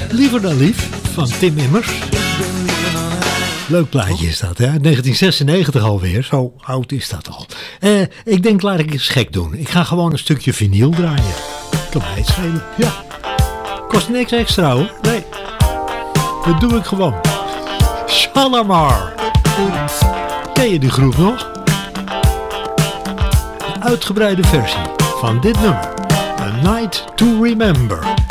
Liever dan lief van Tim Immers. Leuk plaatje is dat, hè? 1996 alweer. Zo oud is dat al. Ik denk, laat ik eens gek doen. Ik ga gewoon een stukje vinyl draaien. Kan mij het schelen. Ja. Kost niks extra, hoor. Nee. Dat doe ik gewoon. Shalamar. Ken je die groep nog? Een uitgebreide versie van dit nummer. A Night to Remember.